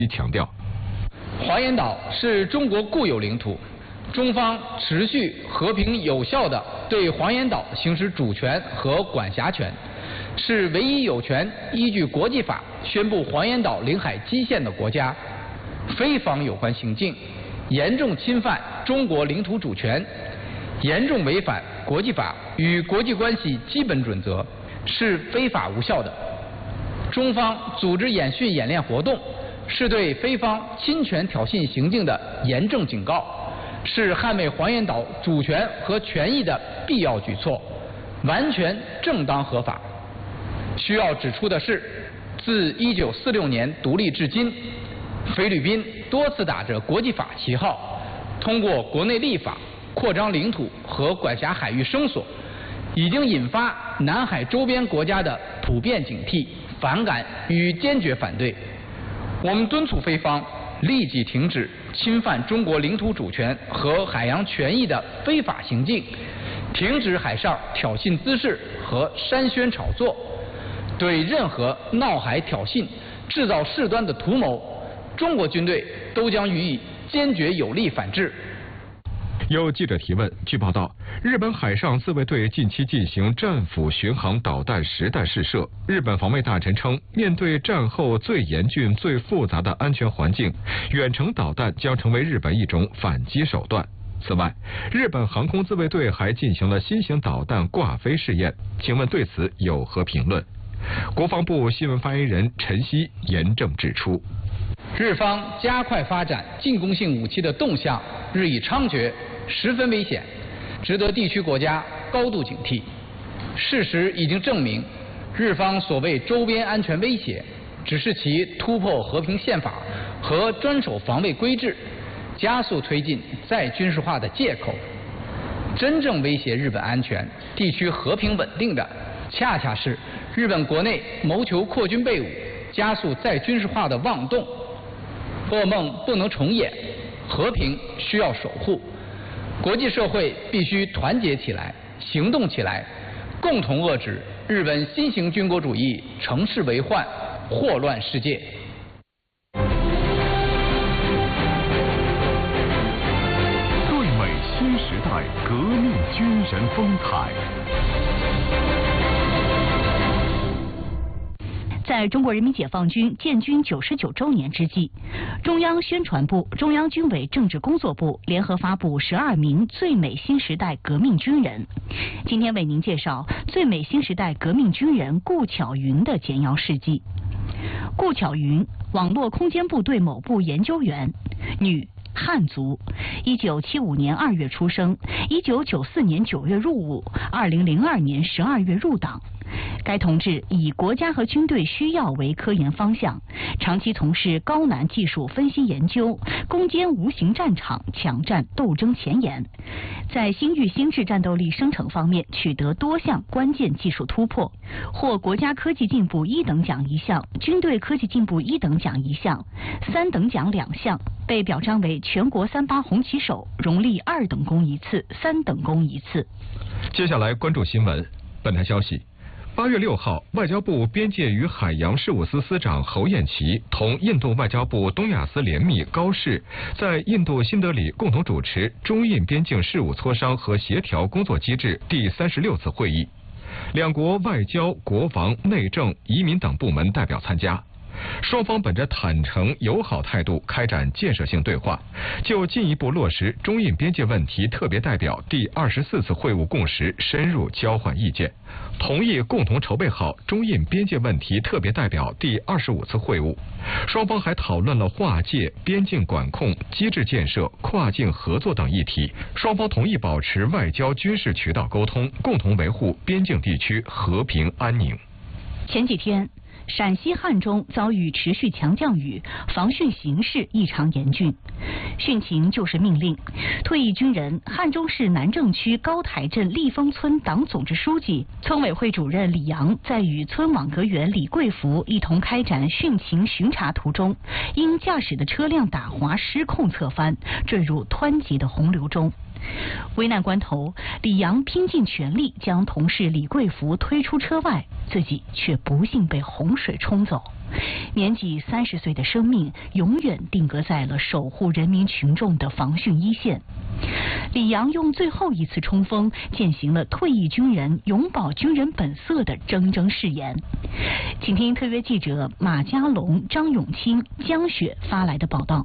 强调， 黄岩岛是中国固有领土，中方持续和平有效地对黄岩岛行使主权和管辖权，是唯一有权依据国际法宣布黄岩岛领海基线的国家。非方有关行径严重侵犯中国领土主权，严重违反国际法与国际关系基本准则，是非法无效的。中方组织演训演练活动，是对非方侵权挑衅行径的严正警告，是捍卫黄岩岛主权和权益的必要举措，完全正当合法。需要指出的是，自1946年独立至今，菲律宾多次打着国际法旗号，通过国内立法扩张领土和管辖海域声索，已经引发南海周边国家的普遍警惕、反感与坚决反对。我们敦促菲方立即停止侵犯中国领土主权和海洋权益的非法行径，停止海上挑衅滋事和煽宣炒作，对任何闹海挑衅、制造事端的图谋，中国军队都将予以坚决有力反制。 有记者提问，据报道，日本海上自卫队近期进行战斧巡航导弹实弹试射。日本防卫大臣称，面对战后最严峻、最复杂的安全环境，远程导弹将成为日本一种反击手段。此外，日本航空自卫队还进行了新型导弹挂飞试验，请问对此有何评论？国防部新闻发言人陈希严正指出， 日方加快发展进攻性武器的动向日益猖獗，十分危险，值得地区国家高度警惕。事实已经证明，日方所谓周边安全威胁，只是其突破和平宪法和专守防卫规制，加速推进再军事化的借口。真正威胁日本安全、地区和平稳定的，恰恰是日本国内谋求扩军备武、加速再军事化的妄动。噩梦不能重演，和平需要守护，国际社会必须团结起来，行动起来，共同遏制日本新型军国主义乘势为患，祸乱世界。 最美新时代革命军人风采。 在中国人民解放军建军99周年之际，中央宣传部、中央军委政治工作部联合发布12名最美新时代革命军人。今天为您介绍最美新时代革命军人顾巧云的简要事迹。顾巧云，网络空间部队某部研究员，女，汉族，1975年2月出生，1994年9月入伍，2002年12月入党。该同志以国家和军队需要为科研方向，长期从事高难技术分析研究，攻坚无形战场，抢占斗争前沿，在新域心智战斗力生成方面取得多项关键技术突破，获国家科技进步1等奖1项，军队科技进步1等奖1项，3等奖2项，被表彰为全国38红旗手，荣立2等功1次，3等功1次。 接下来关注新闻。本台消息，8月6号，外交部边界与海洋事务司司长侯艳琦同印度外交部东亚司联秘高士在印度新德里共同主持中印边境事务磋商和协调工作机制第36次会议，两国外交、国防、内政、移民等部门代表参加。双方本着坦诚友好态度开展建设性对话，就进一步落实中印边界问题特别代表第24次会晤共识深入交换意见，同意共同筹备好中印边界问题特别代表第25次会晤。双方还讨论了划界、边境管控、机制建设、跨境合作等议题。双方同意保持外交、军事渠道沟通，共同维护边境地区和平安宁。 前几天，陕西汉中遭遇持续强降雨，防汛形势异常严峻。汛情就是命令。退役军人、汉中市南郑区高台镇立丰村党总支书记、村委会主任李阳在与村网格员李贵福一同开展汛情巡查途中，因驾驶的车辆打滑失控侧翻，坠入湍急的洪流中。 危难关头，李阳拼尽全力将同事李贵福推出车外，自己却不幸被洪水冲走。年仅30岁的生命永远定格在了守护人民群众的防汛一线。李阳用最后一次冲锋践行了退役军人永葆军人本色的铮铮誓言。请听特约记者马家龙、张永清、江雪发来的报道。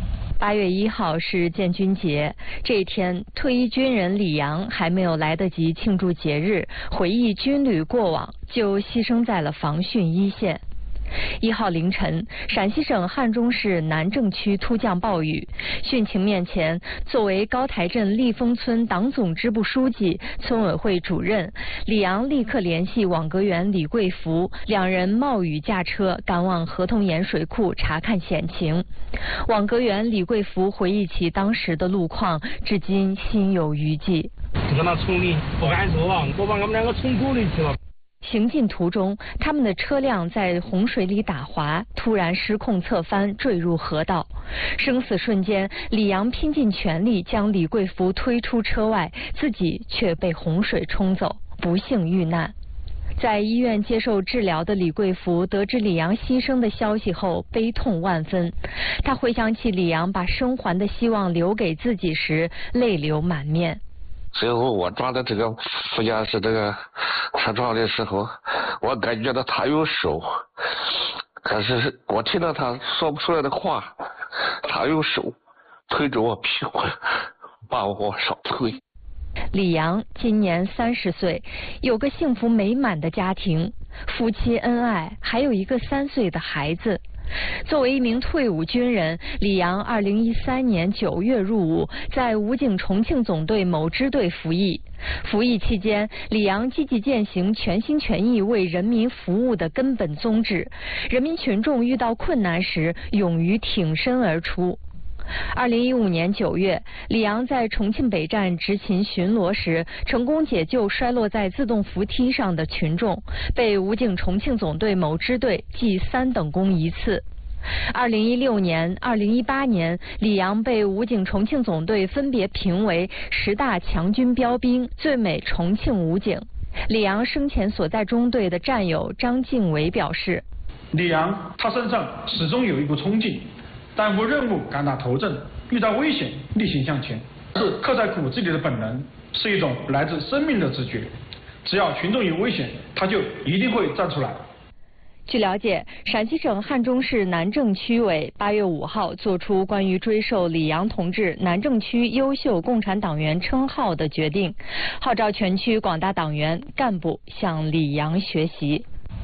8月1号是建军节，这一天，退役军人李阳还没有来得及庆祝节日，回忆军旅过往，就牺牲在了防汛一线。1号凌晨，陕西省汉中市南郑区突降暴雨，汛情面前，作为高台镇立丰村党总支部书记、村委会主任，李阳立刻联系网格员李贵福，两人冒雨驾车赶往河童岩水库查看险情。网格员李贵福回忆起当时的路况，至今心有余悸。 这个那丛林不敢说啊，我把我们两个冲沟里去了。 行进途中，他们的车辆在洪水里打滑，突然失控侧翻，坠入河道。生死瞬间，李阳拼尽全力将李贵福推出车外，自己却被洪水冲走，不幸遇难。在医院接受治疗的李贵福得知李阳牺牲的消息后，悲痛万分。他回想起李阳把生还的希望留给自己时，泪流满面。 最后我抓的这个副驾驶这个车窗的时候，我感觉到他有手，可是我听到他说不出来的话，他有手推着我屁股把我往上推。 李阳今年30岁，有个幸福美满的家庭，夫妻恩爱，还有一个3岁的孩子。作为一名退伍军人，李阳2013年9月入伍，在武警重庆总队某支队服役。服役期间，李阳积极践行全心全意为人民服务的根本宗旨，人民群众遇到困难时勇于挺身而出。2015年9月，李阳在重庆北站执勤巡逻时，成功解救摔落在自动扶梯上的群众，被武警重庆总队某支队记3等功1次。2016年、2018年，李阳被武警重庆总队分别评为10大强军标兵、最美重庆武警。李阳生前所在中队的战友张敬伟表示： 李阳他身上始终有一股冲劲，担负任务敢打头阵，遇到危险逆行向前，是刻在骨子里的本能，是一种来自生命的直觉。只要群众有危险，他就一定会站出来。 据了解，陕西省汉中市南郑区委8月5号作出关于追授李阳同志南郑区优秀共产党员称号的决定，号召全区广大党员干部向李阳学习。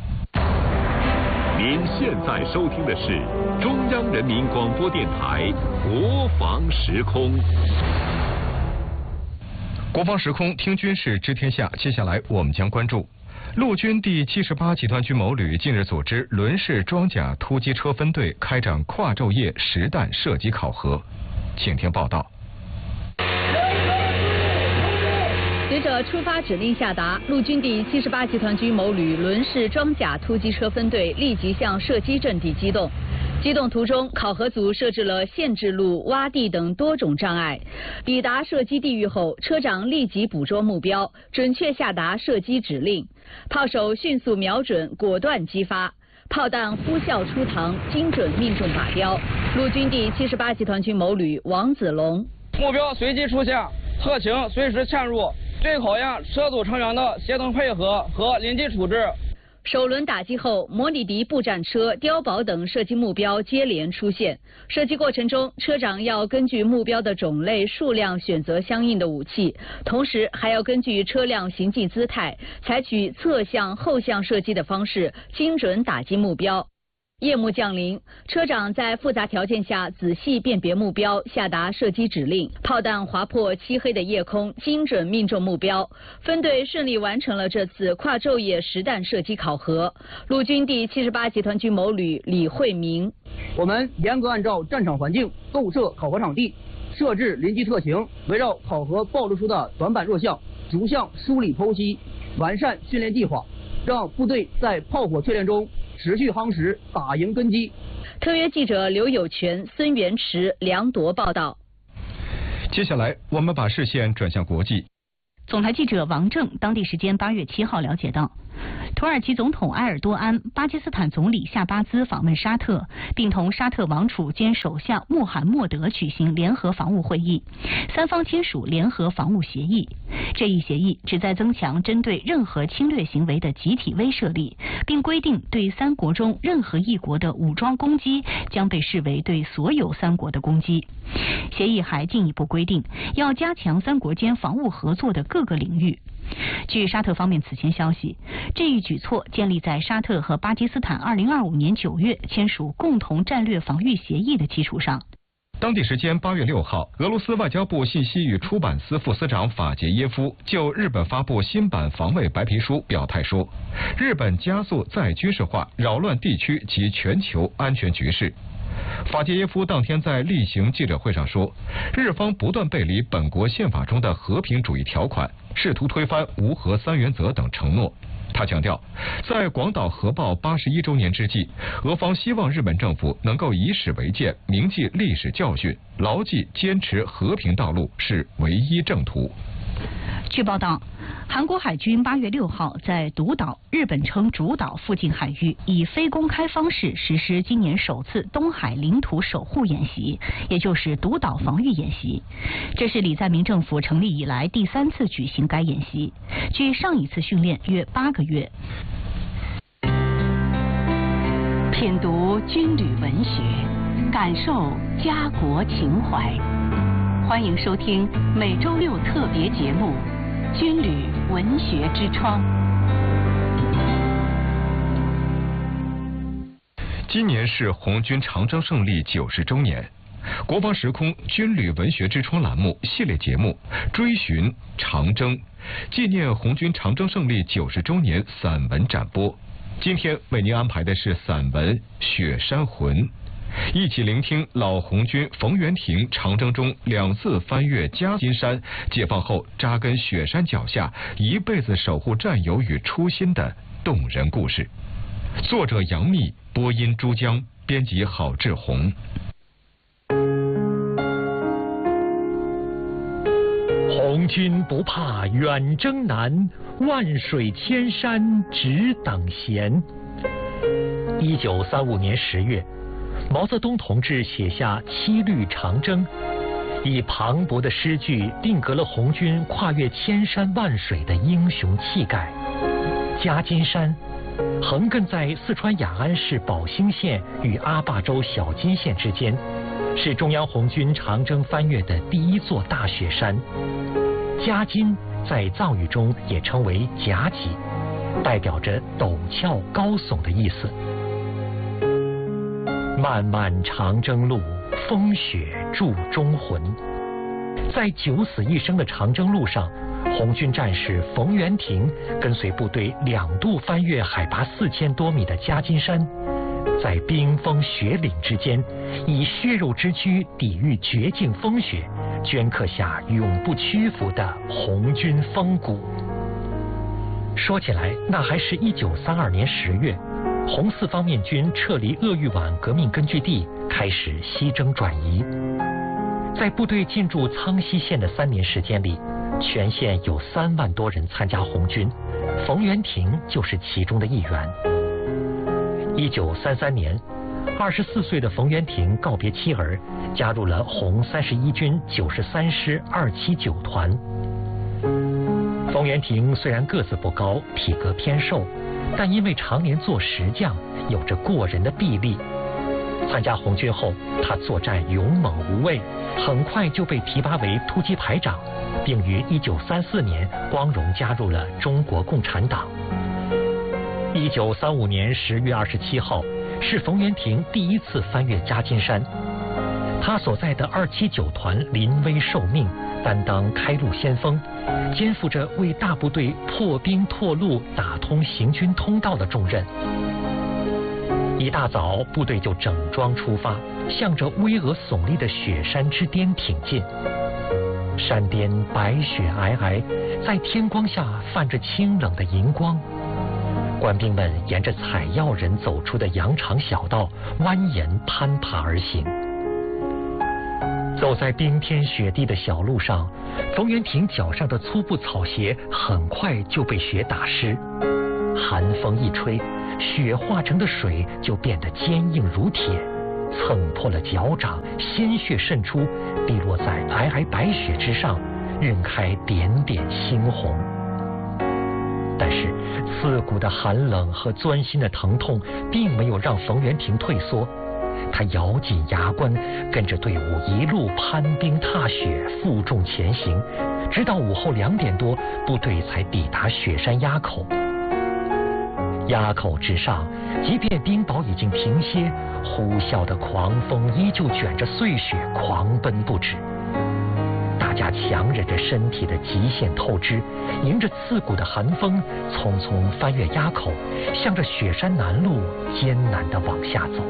您现在收听的是中央人民广播电台国防时空。 国防时空听军事知天下，接下来我们将关注陆军第78集团军某旅近日组织轮式装甲突击车分队开展跨昼夜实弹射击考核，请听报道。 随着出发指令下达，陆军第78集团军某旅轮式装甲突击车分队立即向射击阵地机动。机动途中，考核组设置了限制路、洼地等多种障碍。抵达射击地域后，车长立即捕捉目标，准确下达射击指令，炮手迅速瞄准，果断击发，炮弹呼啸出膛，精准命中靶标。陆军第78集团军某旅王子龙： 目标随机出现，特情随时嵌入，最考验车组成员的协同配合和临机处置。 首轮打击后，模拟敌步战车、碉堡等射击目标接连出现。射击过程中，车长要根据目标的种类、数量选择相应的武器，同时还要根据车辆行进姿态，采取侧向、后向射击的方式，精准打击目标。夜幕降临，车长在复杂条件下仔细辨别目标，下达射击指令，炮弹划破漆黑的夜空，精准命中目标。分队顺利完成了这次跨昼夜实弹射击考核。陆军第78集团军某旅李惠明： 我们严格按照战场环境构设考核场地，设置临机特情，围绕考核暴露出的短板弱项，逐项梳理剖析，完善训练计划，让部队在炮火淬炼中持续夯实，打赢根基。 特约记者刘有全、孙元池、梁铎报道。 接下来，我们把视线转向国际。 总台记者王正当地时间8月7号了解到，土耳其总统埃尔多安、巴基斯坦总理夏巴兹访问沙特，并同沙特王储兼首相穆罕默德举行联合防务会议，三方签署联合防务协议。这一协议旨在增强针对任何侵略行为的集体威慑力，并规定对三国中任何一国的武装攻击将被视为对所有三国的攻击。协议还进一步规定，要加强三国间防务合作的各个领域。据沙特方面此前消息，这一举措建立在沙特和巴基斯坦2025年9月签署共同战略防御协议的基础上。 当地时间8月6号，俄罗斯外交部信息与出版司副司长法杰耶夫就日本发布新版防卫白皮书表态说，日本加速再军事化，扰乱地区及全球安全局势。法杰耶夫当天在例行记者会上说，日方不断背离本国宪法中的和平主义条款，试图推翻无核三原则等承诺。他强调，在广岛核爆81周年之际，俄方希望日本政府能够以史为鉴，铭记历史教训，牢记坚持和平道路是唯一正途。 据报道，韩国海军8月6号在独岛（日本称主岛）附近海域以非公开方式实施今年首次东海领土守护演习，也就是独岛防御演习。这是李在明政府成立以来第3次举行该演习，距上一次训练约8个月。 品读军旅文学，感受家国情怀。欢迎收听每周6特别节目《军旅文学之窗》。 今年是红军长征胜利90周年，国防时空军旅文学之窗栏目系列节目追寻长征，纪念红军长征胜利90周年散文展播。今天为您安排的是散文《雪山魂》，一起聆听老红军冯元廷长征中2次翻越夹金山，解放后扎根雪山脚下，一辈子守护战友与初心的动人故事。作者杨幂，播音珠江，编辑郝志红。 红军不怕远征难，万水千山只等闲。1935年10月，毛泽东同志写下7律长征，以磅礴的诗句定格了红军跨越千山万水的英雄气概。夹金山横亘在四川雅安市宝兴县与阿坝州小金县之间，是中央红军长征翻越的第1座大雪山。夹金在藏语中也称为夹脊，代表着陡峭高耸的意思。漫漫长征路，风雪铸忠魂。在9死1生的长征路上，红军战士冯元廷跟随部队2度翻越海拔4000多米的夹金山，在冰封雪岭之间，以血肉之躯抵御绝境风雪，镌刻下永不屈服的红军风骨。说起来，那还是1932年10月，红四方面军撤离鄂豫皖革命根据地，开始西征转移。在部队进驻苍溪县的3年时间里，全县有3万多人参加红军，冯元廷就是其中的一员。1933年，24岁的冯元廷告别妻儿，加入了红31军93师279团。冯元廷虽然个子不高，体格偏瘦，但因为常年做石匠，有着过人的臂力。参加红军后，他作战勇猛无畏，很快就被提拔为突击排长，并于1934年光荣加入了中国共产党。1935年10月27号，是冯元廷第1次翻越夹金山。他所在的279团临危受命，担当开路先锋，肩负着为大部队破冰拓路、打通行军通道的重任。一大早，部队就整装出发，向着巍峨耸立的雪山之巅挺进。山巅白雪皑皑，在天光下泛着清冷的银光。官兵们沿着采药人走出的羊肠小道蜿蜒攀爬而行。 走在冰天雪地的小路上，冯元廷脚上的粗布草鞋很快就被雪打湿。寒风一吹，雪化成的水就变得坚硬如铁，蹭破了脚掌，鲜血渗出，滴落在皑皑白雪之上，晕开点点猩红。但是刺骨的寒冷和钻心的疼痛并没有让冯元廷退缩，他咬紧牙关，跟着队伍一路攀冰踏雪，负重前行，直到午后2点多，部队才抵达雪山垭口。垭口之上，即便冰雹已经停歇，呼啸的狂风依旧卷着碎雪狂奔不止。大家强忍着身体的极限透支，迎着刺骨的寒风，匆匆翻越垭口，向着雪山南路艰难地往下走。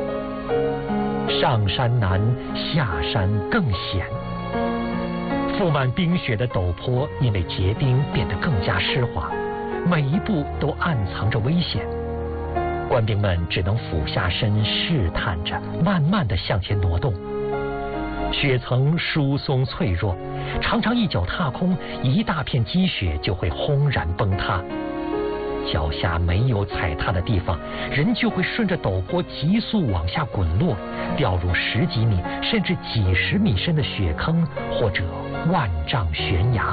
上山难，下山更险。覆满冰雪的陡坡因为结冰变得更加湿滑，每一步都暗藏着危险。官兵们只能俯下身试探着，慢慢地向前挪动。雪层疏松脆弱，常常一脚踏空，一大片积雪就会轰然崩塌。脚下没有踩踏的地方，人就会顺着陡坡急速往下滚落，掉入10几米甚至几十米深的雪坑，或者万丈悬崖。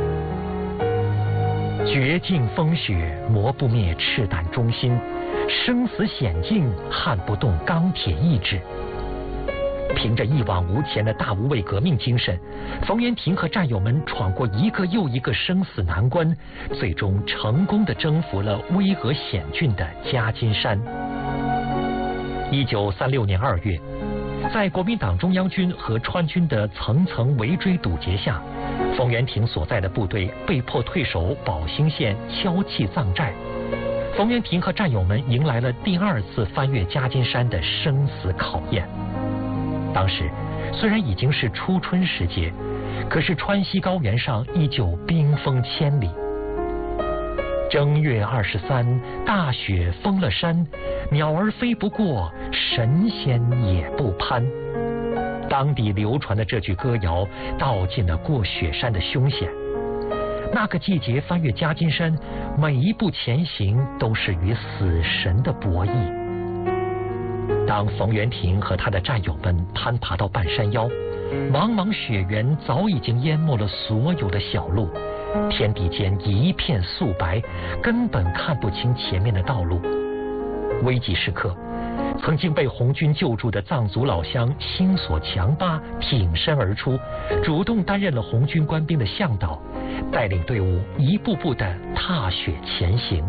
绝境风雪磨不灭赤胆忠心，生死险境撼不动钢铁意志。凭着一往无前的大无畏革命精神，冯元廷和战友们闯过一个又一个生死难关，最终成功地征服了巍峨险峻的夹金山。1936年2月，在国民党中央军和川军的层层围追堵截下，冯元廷所在的部队被迫退守宝兴县敲弃藏寨。冯元廷和战友们迎来了第2次翻越夹金山的生死考验。当时虽然已经是初春时节，可是川西高原上依旧冰封千里。正月23，大雪封了山，鸟儿飞不过，神仙也不攀。当地流传的这句歌谣道尽了过雪山的凶险。那个季节翻越夹金山，每一步前行都是与死神的博弈。当冯元廷和他的战友们攀爬到半山腰，茫茫雪原早已经淹没了所有的小路，天地间一片素白，根本看不清前面的道路。危急时刻，曾经被红军救助的藏族老乡星索强巴挺身而出，主动担任了红军官兵的向导，带领队伍一步步地踏雪前行。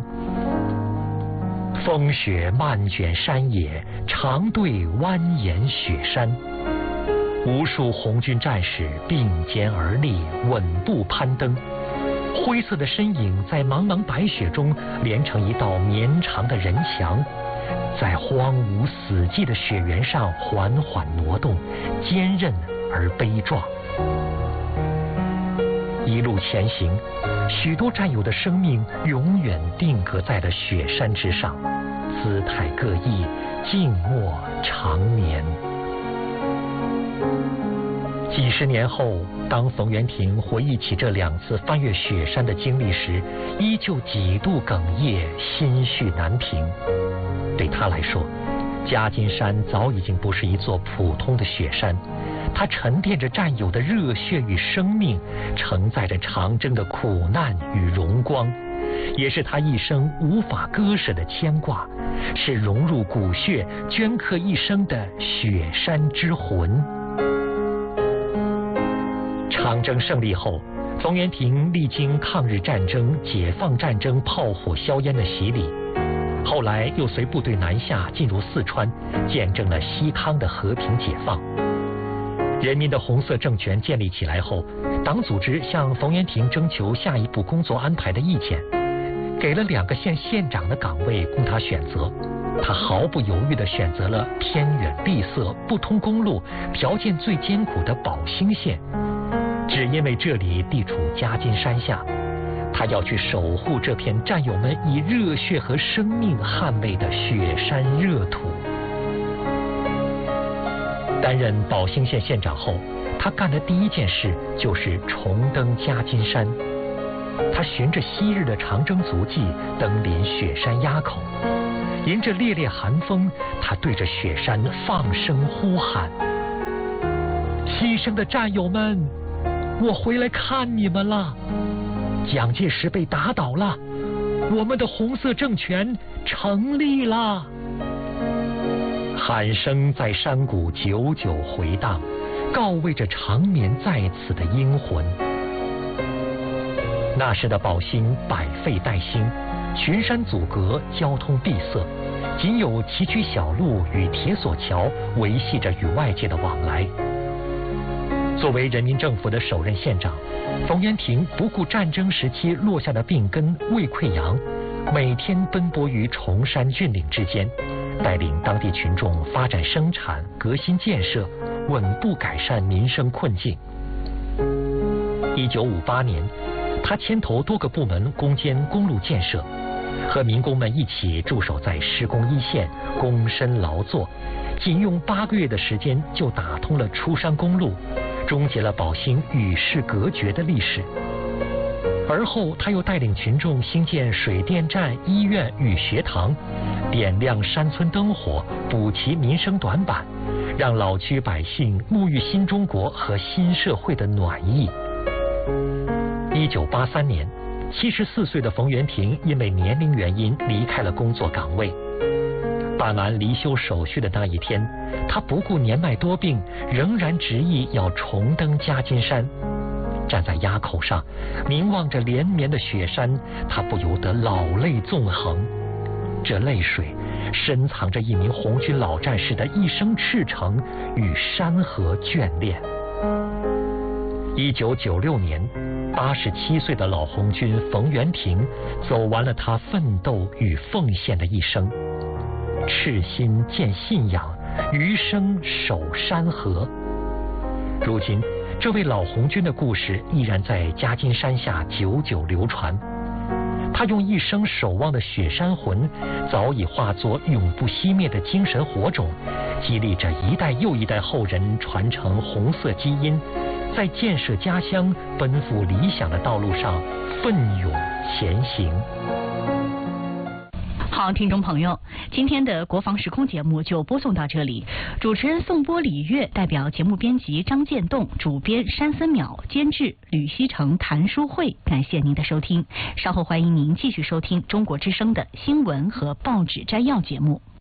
风雪漫卷山野，长队蜿蜒雪山。无数红军战士并肩而立，稳步攀登。灰色的身影在茫茫白雪中连成一道绵长的人墙，在荒芜死寂的雪原上缓缓挪动，坚韧而悲壮。一路前行，许多战友的生命永远定格在了雪山之上，姿态各异，静默长眠。几十年后，当冯元廷回忆起这2次翻越雪山的经历时，依旧几度哽咽，心绪难平。对他来说，夹金山早已经不是一座普通的雪山，它沉淀着战友的热血与生命，承载着长征的苦难与荣光，也是他一生无法割舍的牵挂，是融入骨血、镌刻一生的雪山之魂。长征胜利后，冯元廷历经抗日战争、解放战争炮火硝烟的洗礼，后来又随部队南下进入四川，见证了西康的和平解放。人民的红色政权建立起来后，党组织向冯元廷征求下一步工作安排的意见，给了2个县县长的岗位供他选择。他毫不犹豫地选择了偏远闭塞、不通公路、条件最艰苦的宝兴县，只因为这里地处夹金山下，他要去守护这片战友们以热血和生命捍卫的雪山热土。 担任宝兴县县长后，他干的第一件事就是重登夹金山。他循着昔日的长征足迹，登临雪山垭口，迎着烈烈寒风，他对着雪山放声呼喊：牺牲的战友们，我回来看你们了！蒋介石被打倒了，我们的红色政权成立了！喊声在山谷久久回荡，告慰着长眠在此的英魂。那时的宝兴百废待兴，群山阻隔，交通闭塞，仅有崎岖小路与铁索桥维系着与外界的往来。作为人民政府的首任县长，冯源廷不顾战争时期落下的病根胃溃疡，每天奔波于崇山峻岭之间，带领当地群众发展生产、革新建设，稳步改善民生困境。1958年，他牵头多个部门攻坚公路建设，和民工们一起驻守在施工一线，躬身劳作，仅用8个月的时间就打通了出山公路，终结了宝兴与世隔绝的历史。而后他又带领群众兴建水电站、医院与学堂，点亮山村灯火，补齐民生短板，让老区百姓沐浴新中国和新社会的暖意。1983年，74岁的冯源廷因为年龄原因离开了工作岗位。办完离休手续的那一天，他不顾年迈多病，仍然执意要重登夹金山。站在垭口上，凝望着连绵的雪山，他不由得老泪纵横。这泪水深藏着一名红军老战士的一生赤诚与山河眷恋。1996年，87岁的老红军冯源廷走完了他奋斗与奉献的一生。赤心见信仰，余生守山河。如今，这位老红军的故事依然在夹金山下久久流传。他用一生守望的雪山魂，早已化作永不熄灭的精神火种，激励着一代又一代后人传承红色基因，在建设家乡、奔赴理想的道路上奋勇前行。 好，听众朋友，今天的国防时空节目就播送到这里。主持人宋波、李月，代表节目编辑张建栋，主编山森淼，监制吕希成、谭淑慧，感谢您的收听。稍后欢迎您继续收听中国之声的新闻和报纸摘要节目。